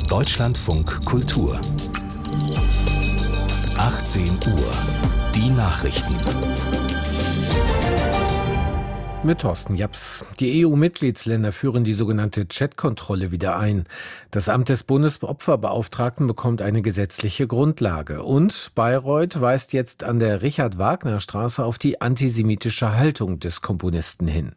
Deutschlandfunk Kultur 18 Uhr. Die Nachrichten. Mit Thorsten Japs. Die EU-Mitgliedsländer führen die sogenannte Chat-Kontrolle wieder ein. Das Amt des Bundesopferbeauftragten bekommt eine gesetzliche Grundlage. Und Bayreuth weist jetzt an der Richard-Wagner-Straße auf die antisemitische Haltung des Komponisten hin.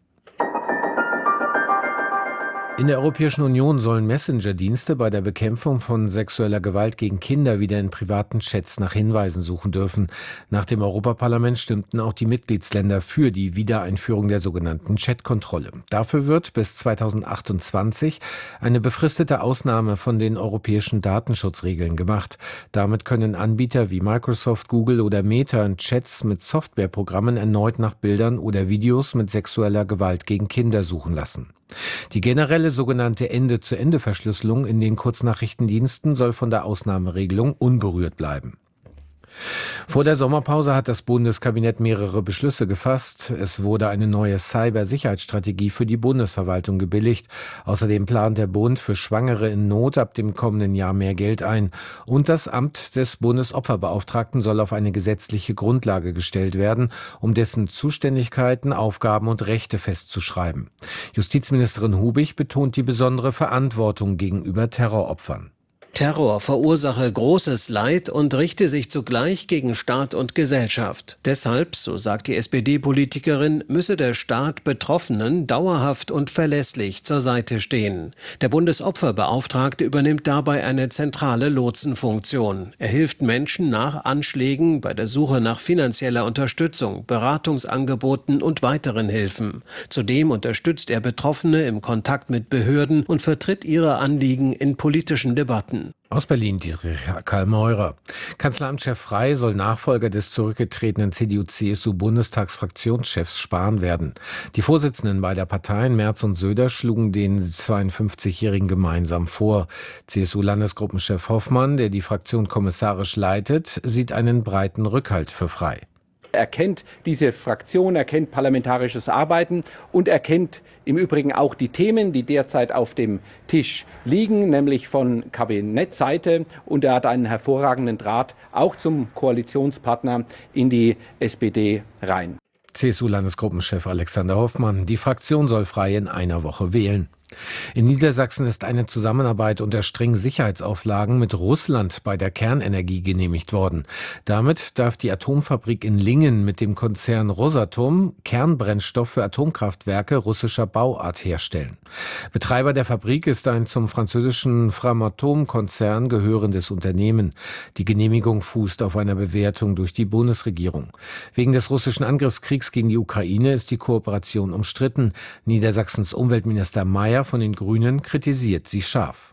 In der Europäischen Union sollen Messenger-Dienste bei der Bekämpfung von sexueller Gewalt gegen Kinder wieder in privaten Chats nach Hinweisen suchen dürfen. Nach dem Europaparlament stimmten auch die Mitgliedsländer für die Wiedereinführung der sogenannten Chat-Kontrolle. Dafür wird bis 2028 eine befristete Ausnahme von den europäischen Datenschutzregeln gemacht. Damit können Anbieter wie Microsoft, Google oder Meta in Chats mit Softwareprogrammen erneut nach Bildern oder Videos mit sexueller Gewalt gegen Kinder suchen lassen. Die generelle sogenannte Ende-zu-Ende-Verschlüsselung in den Kurznachrichtendiensten soll von der Ausnahmeregelung unberührt bleiben. Vor der Sommerpause hat das Bundeskabinett mehrere Beschlüsse gefasst. Es wurde eine neue Cybersicherheitsstrategie für die Bundesverwaltung gebilligt. Außerdem plant der Bund für Schwangere in Not ab dem kommenden Jahr mehr Geld ein. Und das Amt des Bundesopferbeauftragten soll auf eine gesetzliche Grundlage gestellt werden, um dessen Zuständigkeiten, Aufgaben und Rechte festzuschreiben. Justizministerin Hubig betont die besondere Verantwortung gegenüber Terroropfern. Terror verursache großes Leid und richte sich zugleich gegen Staat und Gesellschaft. Deshalb, so sagt die SPD-Politikerin, müsse der Staat Betroffenen dauerhaft und verlässlich zur Seite stehen. Der Bundesopferbeauftragte übernimmt dabei eine zentrale Lotsenfunktion. Er hilft Menschen nach Anschlägen bei der Suche nach finanzieller Unterstützung, Beratungsangeboten und weiteren Hilfen. Zudem unterstützt er Betroffene im Kontakt mit Behörden und vertritt ihre Anliegen in politischen Debatten. Aus Berlin Dietrich Karl-Meurer. Kanzleramtschef Frey soll Nachfolger des zurückgetretenen CDU-CSU-Bundestagsfraktionschefs Spahn werden. Die Vorsitzenden beider Parteien, Merz und Söder, schlugen den 52-Jährigen gemeinsam vor. CSU-Landesgruppenchef Hoffmann, der die Fraktion kommissarisch leitet, sieht einen breiten Rückhalt für Frey. Er kennt diese Fraktion, er kennt parlamentarisches Arbeiten und er kennt im Übrigen auch die Themen, die derzeit auf dem Tisch liegen, nämlich von Kabinettseite. Und er hat einen hervorragenden Draht auch zum Koalitionspartner in die SPD rein. CSU-Landesgruppenchef Alexander Hoffmann. Die Fraktion soll Frey in einer Woche wählen. In Niedersachsen ist eine Zusammenarbeit unter strengen Sicherheitsauflagen mit Russland bei der Kernenergie genehmigt worden. Damit darf die Atomfabrik in Lingen mit dem Konzern Rosatom Kernbrennstoff für Atomkraftwerke russischer Bauart herstellen. Betreiber der Fabrik ist ein zum französischen Framatome-Konzern gehörendes Unternehmen. Die Genehmigung fußt auf einer Bewertung durch die Bundesregierung. Wegen des russischen Angriffskriegs gegen die Ukraine ist die Kooperation umstritten. Niedersachsens Umweltminister Mayer von den Grünen kritisiert sie scharf.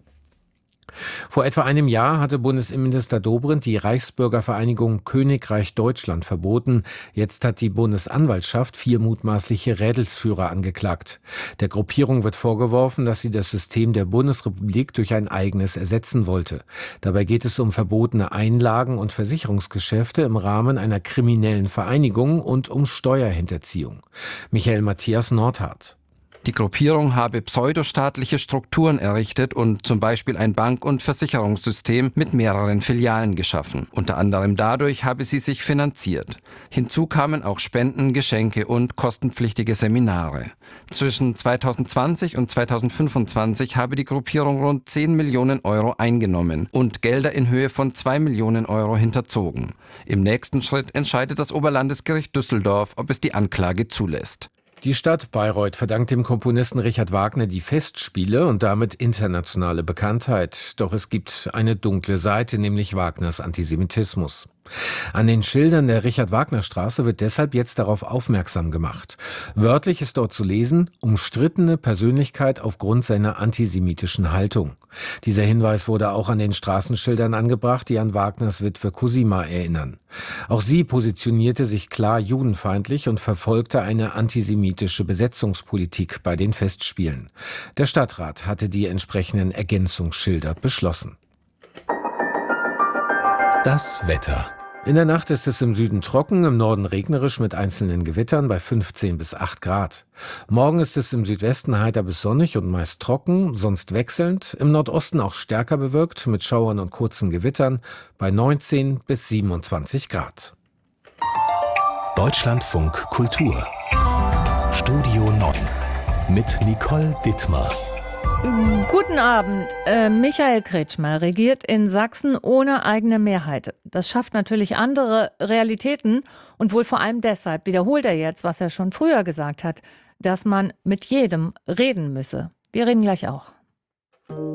Vor etwa einem Jahr hatte Bundesinnenminister Dobrindt die Reichsbürgervereinigung Königreich Deutschland verboten. Jetzt hat die Bundesanwaltschaft 4 mutmaßliche Rädelsführer angeklagt. Der Gruppierung wird vorgeworfen, dass sie das System der Bundesrepublik durch ein eigenes ersetzen wollte. Dabei geht es um verbotene Einlagen- und Versicherungsgeschäfte im Rahmen einer kriminellen Vereinigung und um Steuerhinterziehung. Michael Matthias Nordhardt. Die Gruppierung habe pseudostaatliche Strukturen errichtet und zum Beispiel ein Bank- und Versicherungssystem mit mehreren Filialen geschaffen. Unter anderem dadurch habe sie sich finanziert. Hinzu kamen auch Spenden, Geschenke und kostenpflichtige Seminare. Zwischen 2020 und 2025 habe die Gruppierung rund 10 Millionen Euro eingenommen und Gelder in Höhe von 2 Millionen Euro hinterzogen. Im nächsten Schritt entscheidet das Oberlandesgericht Düsseldorf, ob es die Anklage zulässt. Die Stadt Bayreuth verdankt dem Komponisten Richard Wagner die Festspiele und damit internationale Bekanntheit. Doch es gibt eine dunkle Seite, nämlich Wagners Antisemitismus. An den Schildern der Richard-Wagner-Straße wird deshalb jetzt darauf aufmerksam gemacht. Wörtlich ist dort zu lesen: umstrittene Persönlichkeit aufgrund seiner antisemitischen Haltung. Dieser Hinweis wurde auch an den Straßenschildern angebracht, die an Wagners Witwe Cosima erinnern. Auch sie positionierte sich klar judenfeindlich und verfolgte eine antisemitische Besetzungspolitik bei den Festspielen. Der Stadtrat hatte die entsprechenden Ergänzungsschilder beschlossen. Das Wetter. In der Nacht ist es im Süden trocken, im Norden regnerisch mit einzelnen Gewittern bei 15 bis 8 Grad. Morgen ist es im Südwesten heiter bis sonnig und meist trocken, sonst wechselnd, im Nordosten auch stärker bewölkt mit Schauern und kurzen Gewittern bei 19 bis 27 Grad. Deutschlandfunk Kultur Studio 9 mit Nicole Dittmar. Guten Abend. Michael Kretschmer regiert in Sachsen ohne eigene Mehrheit. Das schafft natürlich andere Realitäten und wohl vor allem deshalb wiederholt er jetzt, was er schon früher gesagt hat, dass man mit jedem reden müsse. Wir reden gleich auch.